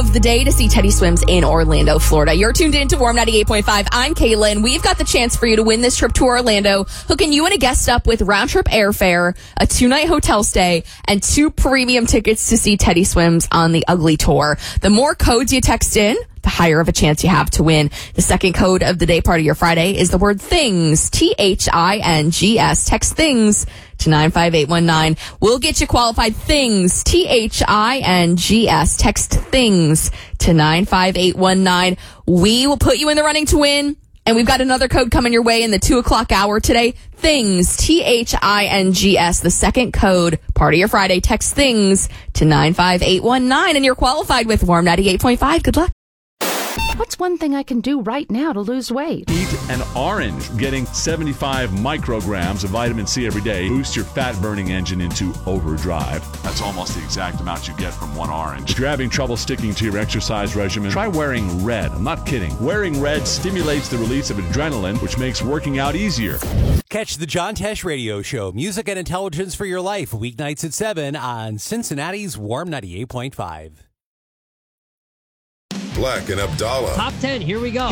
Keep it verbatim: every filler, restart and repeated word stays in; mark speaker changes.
Speaker 1: of the day to see Teddy Swims in Orlando, Florida. You're tuned in to Warm ninety-eight point five. I'm Kayla, and we've got the chance for you to win this trip to Orlando, hooking you and a guest up with round-trip airfare, a two-night hotel stay, and two premium tickets to see Teddy Swims on the Ugly Tour. The more codes you text in, the higher of a chance you have to win. The second code of the day part of your Friday is the word THINGS, T H I N G S. Text THINGS to nine five eight one nine. We'll get you qualified. THINGS, T H I N G S. Text THINGS to nine five eight one nine. We will put you in the running to win. And we've got another code coming your way in the two o'clock hour today. THINGS, T H I N G S, the second code, part of your Friday. Text THINGS to nine five eight one nine, and you're qualified with Warm ninety-eight point five. Good luck.
Speaker 2: What's one thing I can do right now to lose weight?
Speaker 3: Eat an orange. Getting seventy-five micrograms of vitamin C every day boosts your fat-burning engine into overdrive. That's almost the exact amount you get from one orange. If you're having trouble sticking to your exercise regimen, try wearing red. I'm not kidding. Wearing red stimulates the release of adrenaline, which makes working out easier.
Speaker 4: Catch the John Tesh Radio Show, music and intelligence for your life, weeknights at seven on Cincinnati's Warm ninety-eight point five.
Speaker 5: Black and Abdallah.
Speaker 6: Top ten, here we go.